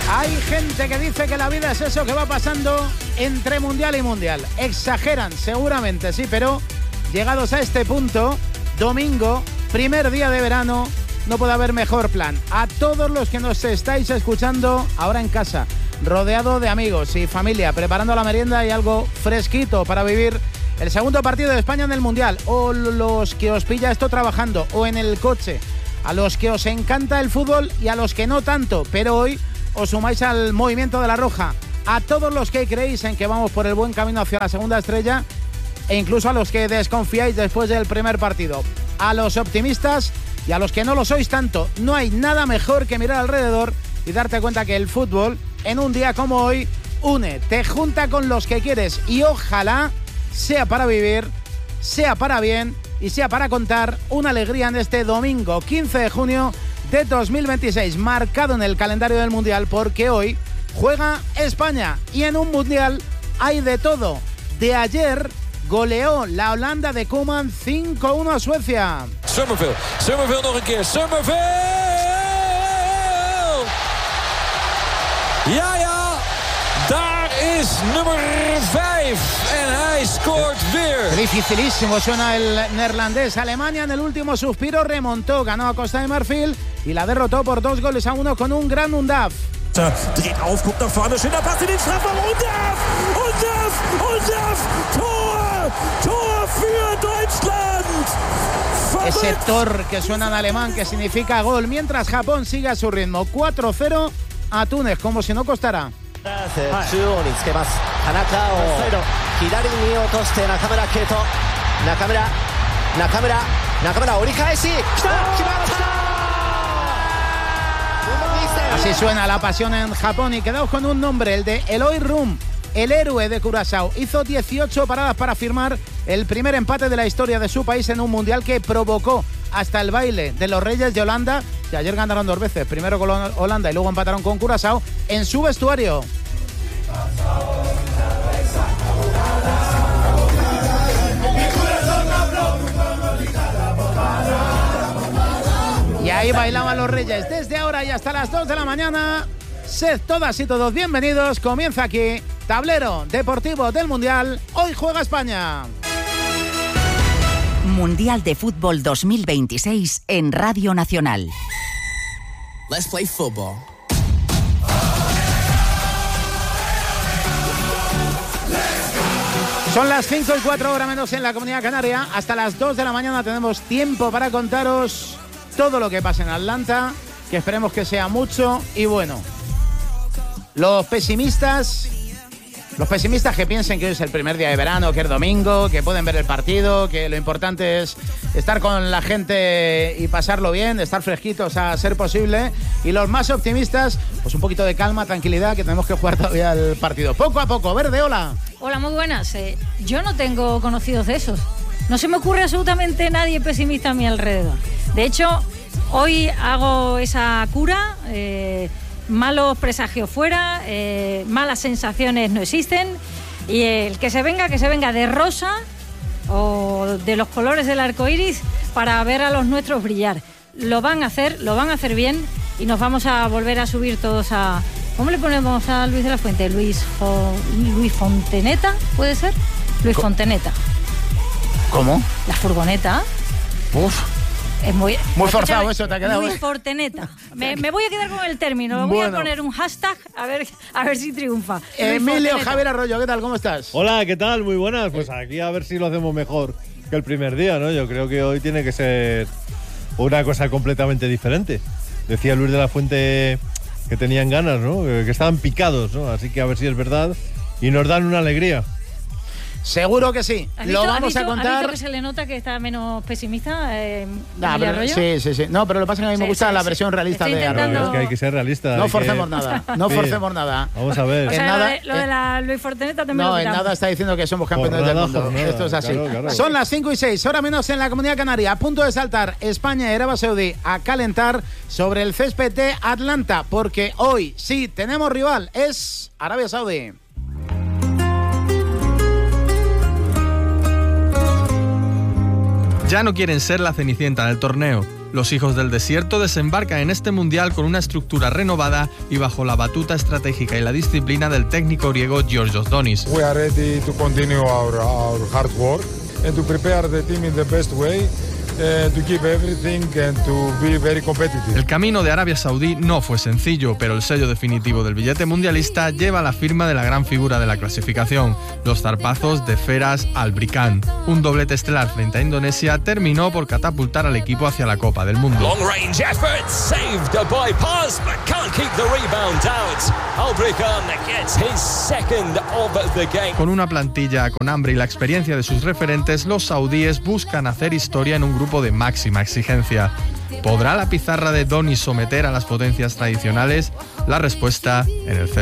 Hay gente que dice que la vida es eso que va pasando entre mundial y mundial. Exageran, seguramente, sí, pero llegados a este punto, domingo, primer día de verano, no puede haber mejor plan. A todos los que nos estáis escuchando ahora en casa, rodeado de amigos y familia, preparando la merienda y algo fresquito para vivir el segundo partido de España en el Mundial, o los que os pilla esto trabajando o en el coche, a los que os encanta el fútbol y a los que no tanto, pero hoy os sumáis al movimiento de la Roja, a todos los que creéis en que vamos por el buen camino hacia la segunda estrella e incluso a los que desconfiáis después del primer partido, a los optimistas y a los que no lo sois tanto. No hay nada mejor que mirar alrededor y darte cuenta que el fútbol en un día como hoy une, te junta con los que quieres y ojalá sea para vivir, sea para bien y sea para contar una alegría en este domingo 15 de junio de 2026, marcado en el calendario del Mundial porque hoy juega España y en un Mundial hay de todo. De ayer goleó la Holanda de Koeman 5-1 a Suecia. Summerville nog een keer. Summerville! Ja, daar is nummer 5 en hij scoort weer. Dificilísimo suena el neerlandés. Alemania en el último suspiro remontó, ganó a Costa de Marfil y la derrotó por 2-1 con un gran Undav. Dreht auf, guckt nach vorne, schöner Pass in den Strafraum. Undav! Tor für Deutschland! Ese Tor que suena en alemán, que significa gol, mientras Japón sigue a su ritmo. 4-0 a Túnez, como si no costara. Así suena la pasión en Japón y quedaos con un nombre, el de Eloy Rum, el héroe de Curazao. Hizo 18 paradas para firmar el primer empate de la historia de su país en un mundial que provocó hasta el baile de los Reyes de Holanda, que ayer ganaron 2 veces, primero con Holanda y luego empataron con Curazao, en su vestuario. Y ahí bailaban los Reyes. Desde ahora y hasta las 2 de la mañana, sed todas y todos bienvenidos. Comienza aquí Tablero Deportivo del Mundial. Hoy juega España. Mundial de Fútbol 2026 en Radio Nacional. Let's play football. Son las 5:04 menos en la Comunidad Canaria. Hasta las 2 de la mañana tenemos tiempo para contaros todo lo que pasa en Atlanta, que esperemos que sea mucho y bueno. Los pesimistas que piensen que hoy es el primer día de verano, que es domingo, que pueden ver el partido, que lo importante es estar con la gente y pasarlo bien, estar fresquitos a ser posible. Y los más optimistas, pues un poquito de calma, tranquilidad, que tenemos que jugar todavía el partido. Poco a poco. Verde, hola. Hola, muy buenas. Yo no tengo conocidos de esos. No se me ocurre absolutamente nadie pesimista a mi alrededor. De hecho, hoy hago esa cura. Malos presagios fuera, malas sensaciones no existen, y el que se venga de rosa o de los colores del arco iris para ver a los nuestros brillar. Lo van a hacer bien y nos vamos a volver a subir todos a... ¿Cómo le ponemos a Luis de la Fuente? Luis Fonteneta, ¿puede ser? Luis Fonteneta. ¿Cómo? La furgoneta. Uf. Es muy forzado eso, te ha quedado. Luis Forteneta. Me voy a quedar con el término. Voy a poner un hashtag a ver si triunfa. Emilio Javier Arroyo, ¿qué tal? ¿Cómo estás? Hola, ¿qué tal? Muy buenas. Pues aquí a ver si lo hacemos mejor que el primer día, ¿no? Yo creo que hoy tiene que ser una cosa completamente diferente. Decía Luis de la Fuente que tenían ganas, ¿no? Que estaban picados, ¿no? Así que a ver si es verdad y nos dan una alegría. Seguro que sí. Lo vamos a contar. ¿Has visto que se le nota que está menos pesimista? Arroyo? Sí. No, pero lo que pasa es que a mí me gusta la versión realista de Arroyo. Es que hay que ser realista. No forcemos nada. Forcemos nada. Vamos a ver. O sea, lo de la Luis Forteneta también. No, en nada está diciendo que somos campeones del mundo. Esto es así. Claro. Son las 5:06, hora menos en la Comunidad Canaria. A punto de saltar España y Arabia Saudí a calentar sobre el césped de Atlanta. Porque hoy sí tenemos rival. Es Arabia Saudí. Ya no quieren ser la cenicienta del torneo. Los hijos del desierto desembarcan en este mundial con una estructura renovada y bajo la batuta estratégica y la disciplina del técnico griego Georgios Donis. We are ready to continue our hard work and to prepare the team in the best way. To give everything and to be very competitive. El camino de Arabia Saudí no fue sencillo, pero el sello definitivo del billete mundialista lleva la firma de la gran figura de la clasificación, los zarpazos de Feras Albricán. Un doblete estelar frente a Indonesia terminó por catapultar al equipo hacia la Copa del Mundo. Long range effort, saved by Paz, but can't keep the rebound out. Albricán gets his second of the game. Con una plantilla con hambre y la experiencia de sus referentes, los saudíes buscan hacer historia en un grupo de máxima exigencia. ¿Podrá la pizarra de Donis someter a las potencias tradicionales? La respuesta en el